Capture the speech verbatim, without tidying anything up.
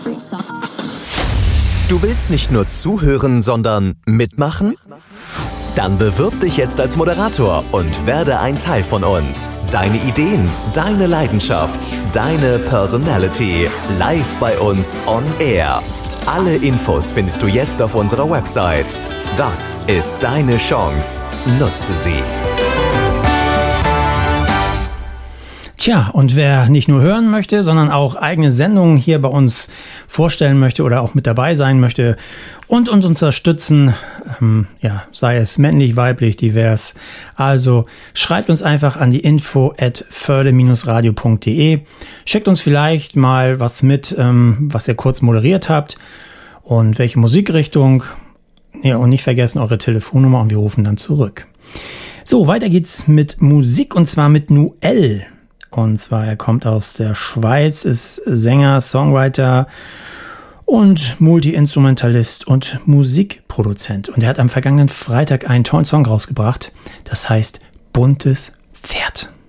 Du willst nicht nur zuhören, sondern mitmachen? Dann bewirb dich jetzt als Moderator und werde ein Teil von uns. Deine Ideen, deine Leidenschaft, deine Personality. Live bei uns on Air. Alle Infos findest du jetzt auf unserer Website. Das ist deine Chance. Nutze sie. Tja, und wer nicht nur hören möchte, sondern auch eigene Sendungen hier bei uns vorstellen möchte oder auch mit dabei sein möchte und uns unterstützen, ähm, ja, sei es männlich, weiblich, divers, also schreibt uns einfach an die info at förde radio punkt de, schickt uns vielleicht mal was mit, ähm, was ihr kurz moderiert habt und welche Musikrichtung, ja, und nicht vergessen eure Telefonnummer und wir rufen dann zurück. So, weiter geht's mit Musik und zwar mit Noel. Und zwar, er kommt aus der Schweiz, ist Sänger, Songwriter und Multi-Instrumentalist und Musikproduzent. Und er hat am vergangenen Freitag einen tollen Song rausgebracht, das heißt Buntes Pferd.